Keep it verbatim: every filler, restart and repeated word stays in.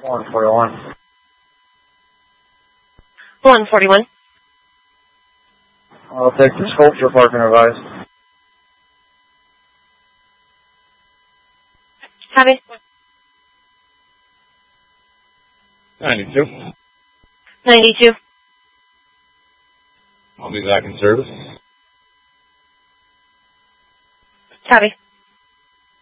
one forty-one. one forty-one. I'll take the Sculpture Park and Revise. Copy. ninety-two. ninety-two. I'll be back in service. Copy.